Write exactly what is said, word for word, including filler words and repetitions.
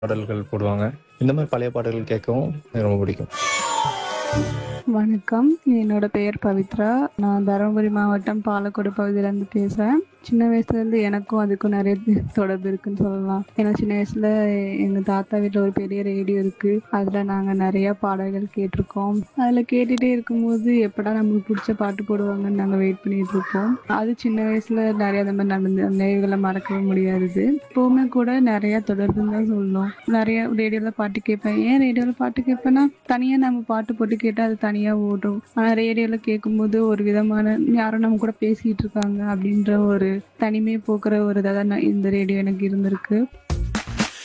பாடல்கள் போடுவாங்க. இந்த மாரி பழைய பாடல்கள் கேட்கவும் எனக்கு ரொம்ப பிடிக்கும். வணக்கம். என்னோட பெயர் பவித்ரா. நான் தருமபுரி மாவட்டம் பாலக்கோடு பகுதியிலேருந்து பேசுறேன். சின்ன வயசுலேருந்து எனக்கும் அதுக்கும் நிறைய தொடர்பு இருக்குன்னு சொல்லலாம். ஏன்னா சின்ன வயசுல எங்க தாத்தா வீட்ல ஒரு பெரிய ரேடியோ இருக்கு. அதில் நாங்கள் நிறையா பாடல்கள் கேட்டிருக்கோம். அதில் கேட்டுகிட்டே இருக்கும்போது எப்படா நம்மளுக்கு பிடிச்ச பாட்டு போடுவாங்கன்னு நாங்கள் வெயிட் பண்ணிட்டு இருப்போம். அது சின்ன வயசுல நிறைய அந்த மாதிரி நடந்து அந்த நினைவுகளை மறக்கவே முடியாது. இப்போவுமே கூட நிறையா தொடர்புன்னு தான் சொல்லணும். நிறைய ரேடியோவில் பாட்டு கேட்பேன். ஏன் ரேடியோவில் பாட்டு கேட்பேன்னா தனியாக நம்ம பாட்டு போட்டு கேட்டால் அது தனியாக ஓடும். ஆனால் ரேடியோவில் கேட்கும்போது ஒரு விதமான யாரும் நம்ம கூட பேசிகிட்டு இருக்காங்க அப்படின்ற ஒரு தனிமையை போக்குற ஒரு இதாக தான் இந்த ரேடியோ எனக்கு இருந்திருக்கு.